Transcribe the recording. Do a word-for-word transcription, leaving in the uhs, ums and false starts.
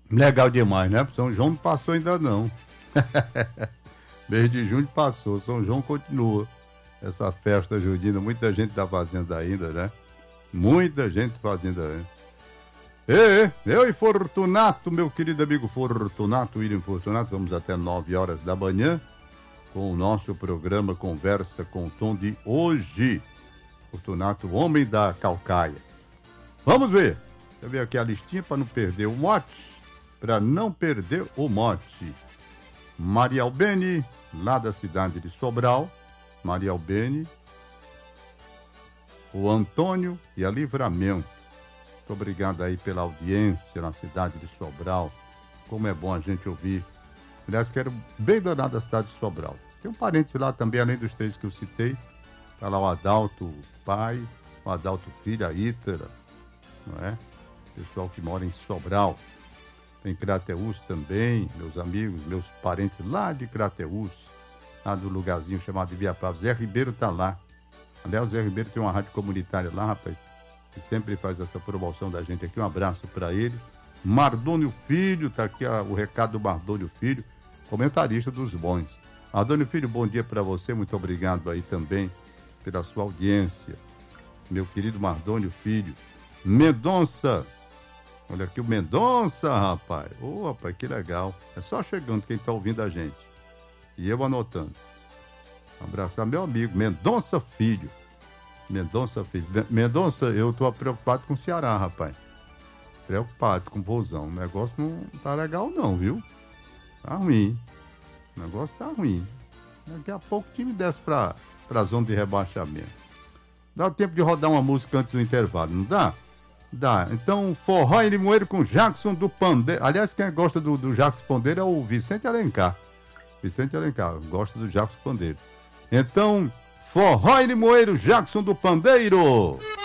Legal demais, né? São João não passou ainda não. Mês de junho passou, São João continua. Essa festa junina, muita gente tá fazendo ainda, né? Muita gente fazendo ainda. Ei, eu e Fortunato, meu querido amigo Fortunato, William Fortunato, vamos até nove horas da manhã com o nosso programa Conversa com o Tom de hoje. Fortunato, o homem da Calcaia. Vamos ver. Deixa eu ver aqui a listinha para não perder o mote. Para não perder o mote. Maria Albene, lá da cidade de Sobral. Maria Albene. O Antônio e a Livramento. Muito obrigado aí pela audiência na cidade de Sobral. Como é bom a gente ouvir. Aliás, quero bem danado da cidade de Sobral. Tem um parente lá também, além dos três que eu citei. Está lá o Adalto pai, o Adalto filho, a Ítera, não é? Pessoal que mora em Sobral. Tem Crateús também, meus amigos, meus parentes lá de Crateús, lá do lugarzinho chamado de Viapava. Zé Ribeiro está lá. Aliás, o Zé Ribeiro tem uma rádio comunitária lá, rapaz, que sempre faz essa promoção da gente aqui. Um abraço para ele. Mardônio Filho, tá aqui a, o recado do Mardônio Filho, comentarista dos bons. Mardônio Filho, bom dia para você, muito obrigado aí também pela sua audiência. Meu querido Mardônio Filho. Mendonça, olha aqui o Mendonça, rapaz. Ô, oh, rapaz, que legal. É só chegando quem tá ouvindo a gente. E eu anotando. Abraçar meu amigo, Mendonça Filho. Mendonça Filho. Mendonça, eu tô preocupado com o Ceará, rapaz. Preocupado com o Vozão. O negócio não tá legal não, viu? Tá ruim. O negócio tá ruim. Daqui a pouco o time desce pra, pra zona de rebaixamento. Dá tempo de rodar uma música antes do intervalo, não dá? Dá. Então, Forró em Limoeiro com Jackson do Pandeiro. Aliás, quem gosta do, do Jackson Pandeiro é o Vicente Alencar. Vicente Alencar, gosta do Jackson Pandeiro. Então, Forró em Limoeiro, Jackson do Pandeiro.